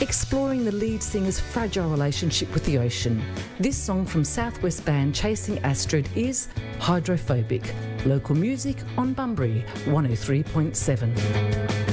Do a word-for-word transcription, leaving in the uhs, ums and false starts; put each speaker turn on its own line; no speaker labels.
exploring the lead singer's fragile relationship with the ocean. This song from Southwest band Chasing Astrid is Hydrophobic. Local music on Bunbury one oh three point seven.